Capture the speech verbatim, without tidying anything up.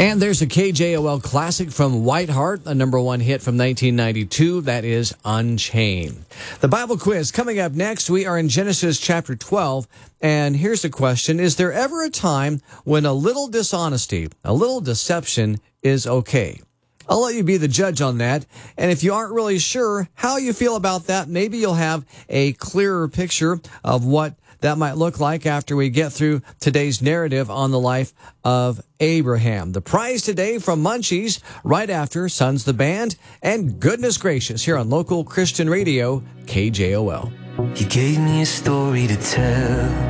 And there's a K J O L classic from Whiteheart, a number one hit from nineteen ninety-two. That is Unchained. The Bible quiz coming up next. We are in Genesis chapter twelve. And here's the question. Is there ever a time when a little dishonesty, a little deception is okay? I'll let you be the judge on that. And if you aren't really sure how you feel about that, maybe you'll have a clearer picture of what that might look like after we get through today's narrative on the life of Abraham. The prize today from Munchies, right after Sons the Band and Goodness Gracious here on local Christian radio, K J O L. You gave me a story to tell,